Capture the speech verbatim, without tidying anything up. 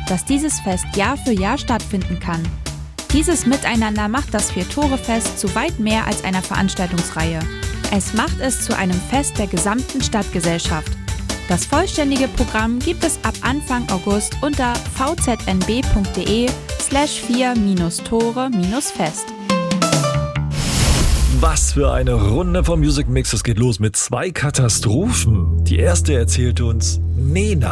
dass dieses Fest Jahr für Jahr stattfinden kann. Dieses Miteinander macht das Vier-Tore-Fest zu weit mehr als einer Veranstaltungsreihe. Es macht es zu einem Fest der gesamten Stadtgesellschaft. Das vollständige Programm gibt es ab Anfang August unter v z n b punkt d e slash vier Tore Fest. Was für eine Runde vom Music Mix. Es geht los mit zwei Katastrophen. Die erste erzählt uns Nena.